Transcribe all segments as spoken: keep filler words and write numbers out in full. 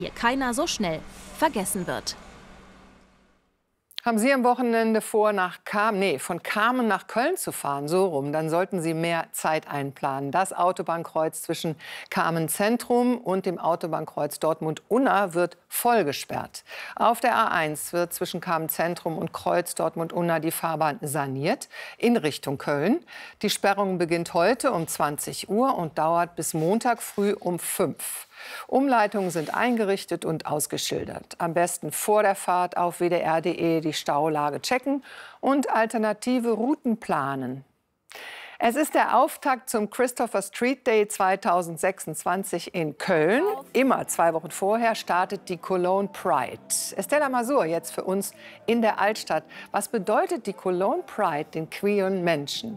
hier keiner so schnell vergessen wird. Haben Sie am Wochenende vor, nach Kam nee, von Kamen nach Köln zu fahren, so rum, dann sollten Sie mehr Zeit einplanen. Das Autobahnkreuz zwischen Kamen Zentrum und dem Autobahnkreuz Dortmund-Unna wird voll gesperrt. Auf der A eins wird zwischen Kamen Zentrum und Kreuz Dortmund-Unna die Fahrbahn saniert in Richtung Köln. Die Sperrung beginnt heute um zwanzig Uhr und dauert bis Montag früh um fünf. Umleitungen sind eingerichtet und ausgeschildert. Am besten vor der Fahrt auf w d r punkt d e die Staulage checken und alternative Routen planen. Es ist der Auftakt zum Christopher Street Day zweitausendsechsundzwanzig in Köln. Immer zwei Wochen vorher startet die Cologne Pride. Estella Masur jetzt für uns in der Altstadt. Was bedeutet die Cologne Pride den queeren Menschen?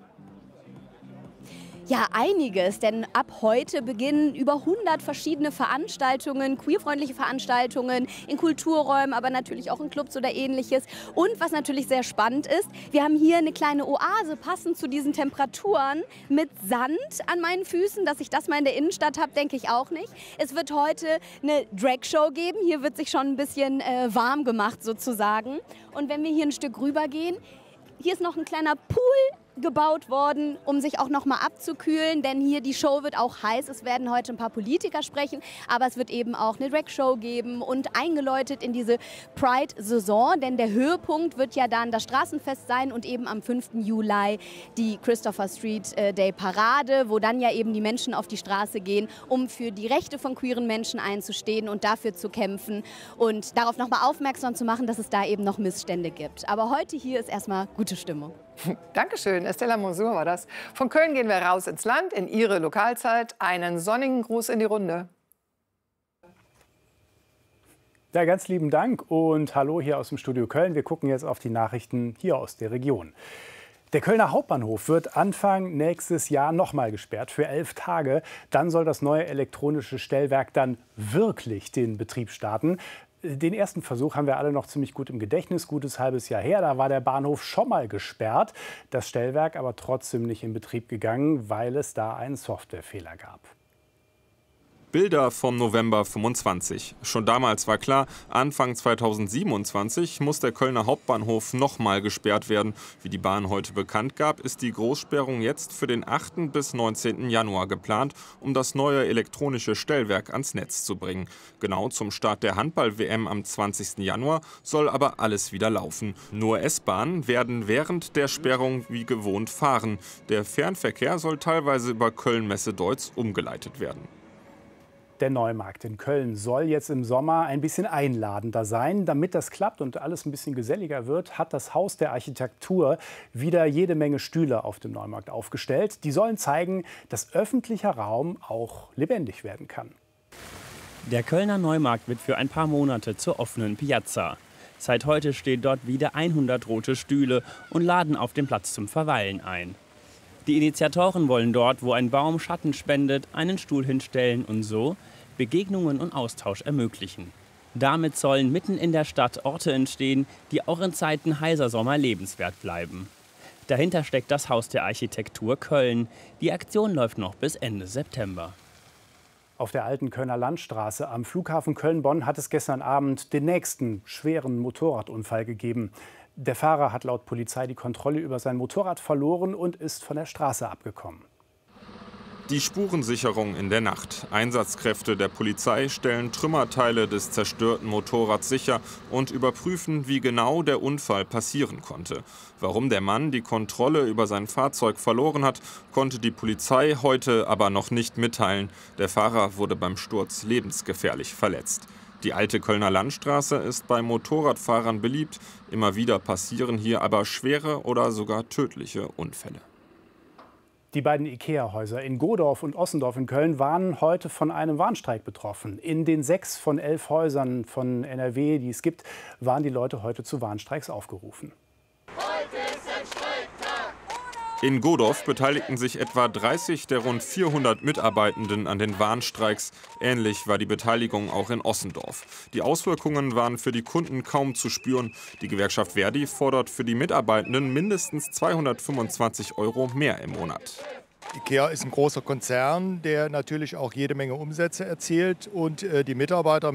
Ja, einiges, denn ab heute beginnen über hundert verschiedene Veranstaltungen, queerfreundliche Veranstaltungen in Kulturräumen, aber natürlich auch in Clubs oder Ähnliches. Und was natürlich sehr spannend ist, wir haben hier eine kleine Oase, passend zu diesen Temperaturen, mit Sand an meinen Füßen. Dass ich das mal in der Innenstadt habe, denke ich auch nicht. Es wird heute eine Drag-Show geben. Hier wird sich schon ein bisschen äh, warm gemacht sozusagen. Und wenn wir hier ein Stück rüber gehen, hier ist noch ein kleiner Pool gebaut worden, um sich auch noch mal abzukühlen, denn hier die Show wird auch heiß. Es werden heute ein paar Politiker sprechen, aber es wird eben auch eine Drag-Show geben und eingeläutet in diese Pride-Saison, denn der Höhepunkt wird ja dann das Straßenfest sein und eben am fünften Juli die Christopher Street Day Parade, wo dann ja eben die Menschen auf die Straße gehen, um für die Rechte von queeren Menschen einzustehen und dafür zu kämpfen und darauf noch mal aufmerksam zu machen, dass es da eben noch Missstände gibt. Aber heute hier ist erstmal gute Stimmung. Dankeschön, Estella Masur war das. Von Köln gehen wir raus ins Land, in Ihre Lokalzeit. Einen sonnigen Gruß in die Runde. Ja, ganz lieben Dank und hallo hier aus dem Studio Köln. Wir gucken jetzt auf die Nachrichten hier aus der Region. Der Kölner Hauptbahnhof wird Anfang nächstes Jahr nochmal gesperrt für elf Tage. Dann soll das neue elektronische Stellwerk dann wirklich den Betrieb starten. Den ersten Versuch haben wir alle noch ziemlich gut im Gedächtnis, gutes halbes Jahr her. Da war der Bahnhof schon mal gesperrt, das Stellwerk aber trotzdem nicht in Betrieb gegangen, weil es da einen Softwarefehler gab. Bilder vom November fünfundzwanzig. Schon damals war klar, Anfang zweitausendsiebenundzwanzig muss der Kölner Hauptbahnhof nochmal gesperrt werden. Wie die Bahn heute bekannt gab, ist die Großsperrung jetzt für den achten bis neunzehnten Januar geplant, um das neue elektronische Stellwerk ans Netz zu bringen. Genau zum Start der Handball-W M am zwanzigsten Januar soll aber alles wieder laufen. Nur S-Bahnen werden während der Sperrung wie gewohnt fahren. Der Fernverkehr soll teilweise über Köln-Messe-Deutz umgeleitet werden. Der Neumarkt in Köln soll jetzt im Sommer ein bisschen einladender sein. Damit das klappt und alles ein bisschen geselliger wird, hat das Haus der Architektur wieder jede Menge Stühle auf dem Neumarkt aufgestellt. Die sollen zeigen, dass öffentlicher Raum auch lebendig werden kann. Der Kölner Neumarkt wird für ein paar Monate zur offenen Piazza. Seit heute stehen dort wieder hundert rote Stühle und laden auf den Platz zum Verweilen ein. Die Initiatoren wollen dort, wo ein Baum Schatten spendet, einen Stuhl hinstellen und so Begegnungen und Austausch ermöglichen. Damit sollen mitten in der Stadt Orte entstehen, die auch in Zeiten heißer Sommer lebenswert bleiben. Dahinter steckt das Haus der Architektur Köln. Die Aktion läuft noch bis Ende September. Auf der alten Kölner Landstraße am Flughafen Köln-Bonn hat es gestern Abend den nächsten schweren Motorradunfall gegeben. Der Fahrer hat laut Polizei die Kontrolle über sein Motorrad verloren und ist von der Straße abgekommen. Die Spurensicherung in der Nacht. Einsatzkräfte der Polizei stellen Trümmerteile des zerstörten Motorrads sicher und überprüfen, wie genau der Unfall passieren konnte. Warum der Mann die Kontrolle über sein Fahrzeug verloren hat, konnte die Polizei heute aber noch nicht mitteilen. Der Fahrer wurde beim Sturz lebensgefährlich verletzt. Die alte Kölner Landstraße ist bei Motorradfahrern beliebt. Immer wieder passieren hier aber schwere oder sogar tödliche Unfälle. Die beiden IKEA-Häuser in Godorf und Ossendorf in Köln waren heute von einem Warnstreik betroffen. In den sechs von elf Häusern von N R W, die es gibt, waren die Leute heute zu Warnstreiks aufgerufen. In Godorf beteiligten sich etwa dreißig der rund vierhundert Mitarbeitenden an den Warnstreiks. Ähnlich war die Beteiligung auch in Ossendorf. Die Auswirkungen waren für die Kunden kaum zu spüren. Die Gewerkschaft Verdi fordert für die Mitarbeitenden mindestens zweihundertfünfundzwanzig Euro mehr im Monat. IKEA ist ein großer Konzern, der natürlich auch jede Menge Umsätze erzielt. Und äh, die Mitarbeiter